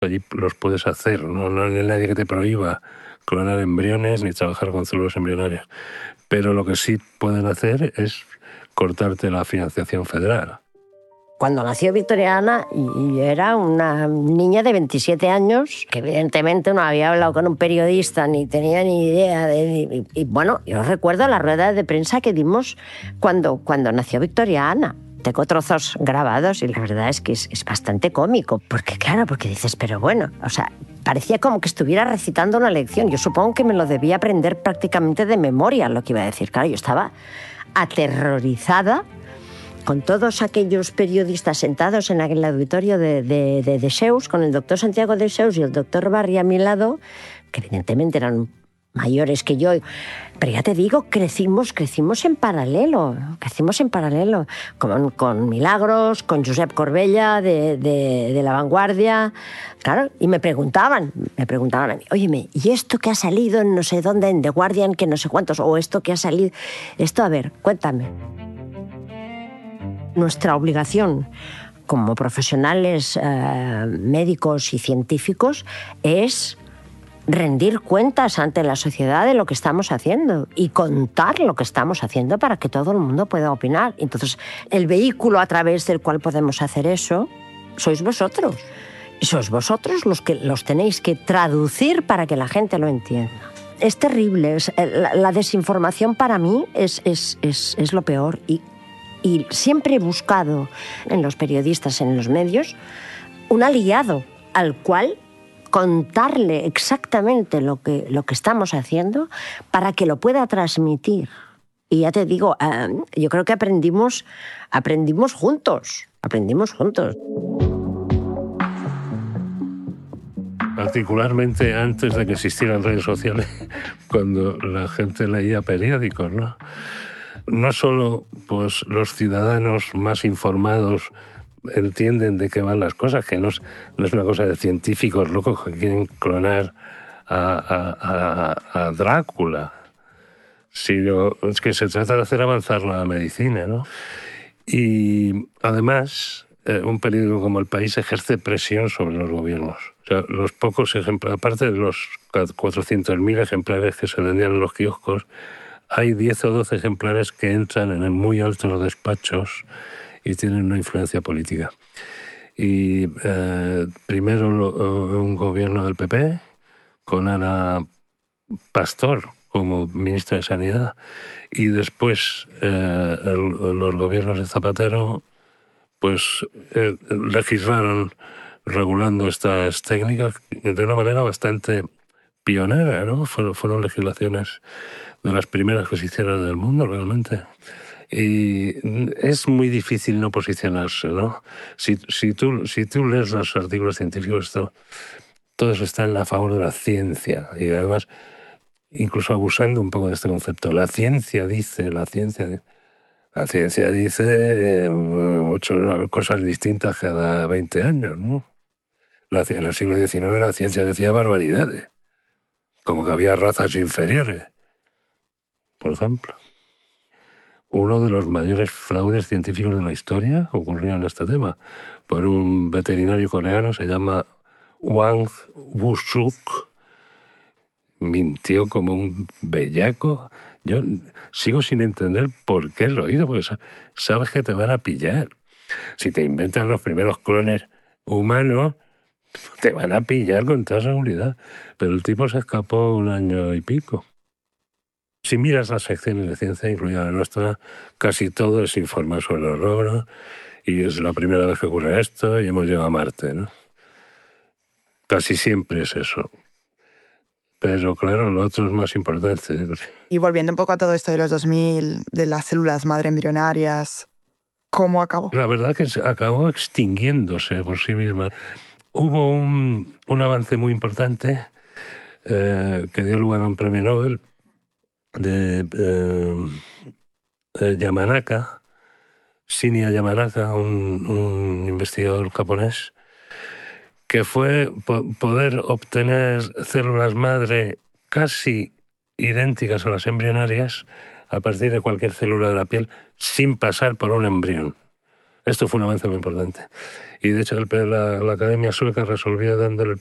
Allí los puedes hacer, no hay nadie que te prohíba clonar embriones ni trabajar con células embrionarias. Pero lo que sí pueden hacer es cortarte la financiación federal. Cuando nació Victoriana, y era una niña de 27 años, que evidentemente no había hablado con un periodista ni tenía ni idea de... Y bueno, yo recuerdo la rueda de prensa que dimos cuando nació Victoriana. Tengo trozos grabados y la verdad es que es bastante cómico. Porque dices, pero bueno, o sea, parecía como que estuviera recitando una lección. Yo supongo que me lo debía aprender prácticamente de memoria lo que iba a decir. Claro, yo estaba aterrorizada con todos aquellos periodistas sentados en el auditorio de Dexeus, con el doctor Santiago Dexeus y el doctor Barri a mi lado, que evidentemente eran mayores que yo. Pero ya te digo, crecimos en paralelo, con Milagros, con Josep Corbella de La Vanguardia, claro, y me preguntaban a mí, óyeme, ¿y esto que ha salido en no sé dónde, en The Guardian, que no sé cuántos, o esto que ha salido, esto, a ver, cuéntame. Nuestra obligación como profesionales médicos y científicos es rendir cuentas ante la sociedad de lo que estamos haciendo y contar lo que estamos haciendo para que todo el mundo pueda opinar. Entonces, el vehículo a través del cual podemos hacer eso sois vosotros. Y sois vosotros los que los tenéis que traducir para que la gente lo entienda. Es terrible. La desinformación para mí es lo peor. Y siempre he buscado en los periodistas, en los medios, un aliado al cual contarle exactamente lo que estamos haciendo para que lo pueda transmitir. Y ya te digo, yo creo que aprendimos juntos. Particularmente antes de que existieran redes sociales, cuando la gente leía periódicos, ¿no? No solo pues, los ciudadanos más informados entienden de qué van las cosas, que no es una cosa de científicos locos que quieren clonar a Drácula, sino es que se trata de hacer avanzar la medicina, ¿no? Y además, un periódico como El País ejerce presión sobre los gobiernos. O sea, los pocos ejemplares, aparte de los 400.000 ejemplares que se vendían en los kioscos, hay 10 o 12 ejemplares que entran en muy altos despachos y tienen una influencia política. Y primero un gobierno del PP, con Ana Pastor como ministra de Sanidad, y después los gobiernos de Zapatero pues legislaron regulando estas técnicas de una manera bastante pionera, ¿no? Fueron legislaciones de las primeras que se hicieron en el mundo, realmente. Y es muy difícil no posicionarse, ¿no? Si tú lees los artículos científicos, todo eso está a favor de la ciencia. Y además, incluso abusando un poco de este concepto. La ciencia dice 8 cosas distintas cada 20 años, ¿no? En el siglo XIX la ciencia decía barbaridades, como que había razas inferiores, por ejemplo. Uno de los mayores fraudes científicos de la historia ocurrió en este tema por un veterinario coreano, se llama Wang Woo-suk. Mintió como un bellaco. Yo sigo sin entender por qué lo hizo, porque sabes que te van a pillar. Si te inventan los primeros clones humanos, te van a pillar con toda seguridad. Pero el tipo se escapó 1 año y pico. Si miras las secciones de ciencia, incluida la nuestra, casi todo es informar sobre los logros, y es la primera vez que ocurre esto y hemos llegado a Marte, ¿no? Casi siempre es eso. Pero claro, lo otro es más importante. Y volviendo un poco a todo esto de los 2000, de las células madre embrionarias, ¿cómo acabó? La verdad que acabó extinguiéndose por sí misma. Hubo un avance muy importante que dio lugar a un premio Nobel de Yamanaka, Shinya Yamanaka, un investigador japonés, que fue poder obtener células madre casi idénticas a las embrionarias a partir de cualquier célula de la piel sin pasar por un embrión. Esto fue un avance muy importante. Y de hecho la Academia Sueca resolvió dándole